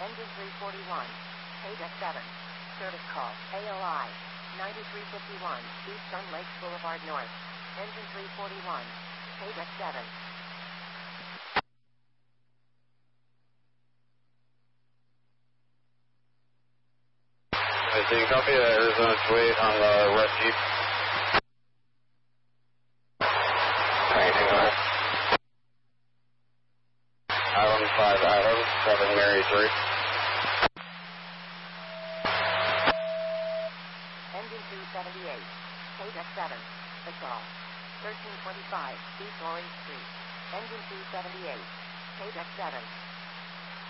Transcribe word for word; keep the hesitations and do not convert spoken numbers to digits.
Engine three forty-one. Paydeck seven. Service call. A O I. ninety-three fifty-one. East Sun Lakes Boulevard North. Engine three forty-one. Paydeck seven. So you copy the Arizona two eight on the west Jeep? Anything else? Island five Adam, seven Mary three. Engine two seventy-eight. Paydeck seven. Assault. thirteen twenty-five East Orange Street. Engine two seventy-eight. Paydeck seven.